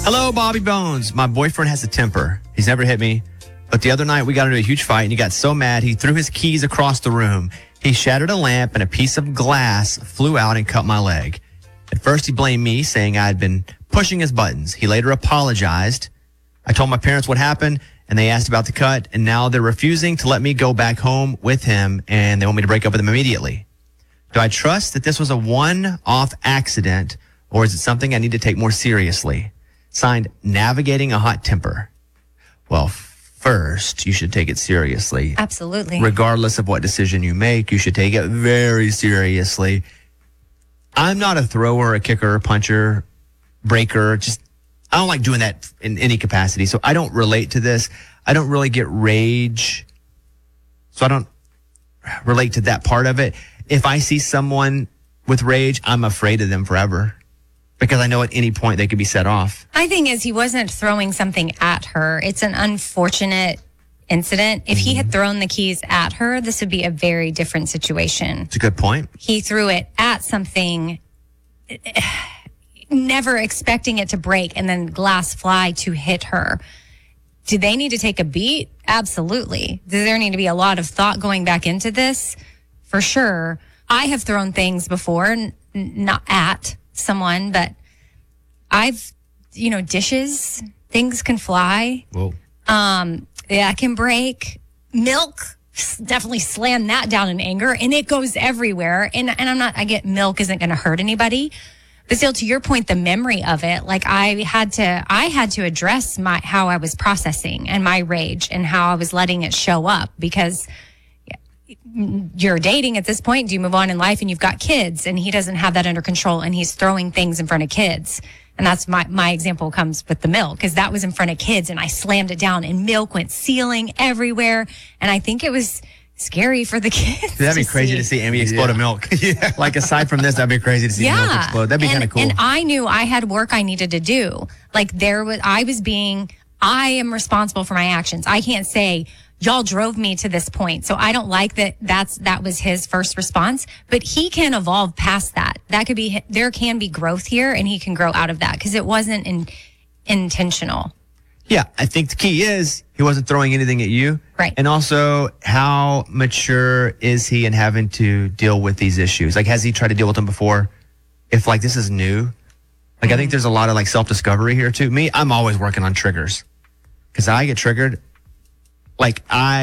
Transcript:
Hello, Bobby Bones. My boyfriend has a temper. He's never hit me. But the other night we got into a huge fight and he got so mad he threw his keys across the room. He shattered a lamp and a piece of glass flew out and cut my leg. At first he blamed me, saying I had been pushing his buttons. He later apologized. I told my parents what happened and they asked about the cut, and now they're refusing to let me go back home with him and they want me to break up with him immediately. Do I trust that this was a one-off accident or is it something I need to take more seriously? Signed, Navigating a Hot Temper. Well, first, you should take it seriously. Absolutely. Regardless of what decision you make, you should take it very seriously. I'm not a thrower, a kicker, a puncher, breaker. I don't like doing that in any capacity. So I don't relate to this. I don't really get rage. So I don't relate to that part of it. If I see someone with rage, I'm afraid of them forever. Because I know at any point they could be set off. My thing is, he wasn't throwing something at her. It's an unfortunate incident. If he had thrown the keys at her, this would be a very different situation. It's a good point. He threw it at something, never expecting it to break, and then glass fly to hit her. Do they need to take a beat? Absolutely. Does there need to be a lot of thought going back into this? For sure. I have thrown things before, not at someone, but dishes, things can fly. Whoa. That can break. Milk, definitely slam that down in anger, and it goes everywhere. And I get milk isn't going to hurt anybody. But still, to your point, the memory of it, like I had to address how I was processing and my rage and how I was letting it show up, because you're dating at this point. Do you move on in life and you've got kids, and he doesn't have that under control and he's throwing things in front of kids. And that's my example comes with the milk, because that was in front of kids and I slammed it down and milk went ceiling everywhere. And I think it was scary for the kids. That'd be crazy to see Amy explode a milk. Yeah. Like, aside from this, that'd be crazy to see milk explode. That'd be kind of cool. And I knew I had work I needed to do. Like, I am responsible for my actions. I can't say, y'all drove me to this point. So I don't like that was his first response, but he can evolve past that. There can be growth here, and he can grow out of that, because it wasn't intentional. Yeah, I think the key is he wasn't throwing anything at you. Right. And also, how mature is he in having to deal with these issues? Like, has he tried to deal with them before? If, like, this is new. Like, I think there's a lot of, like, self-discovery here, too. I'm always working on triggers, because I get triggered. Like,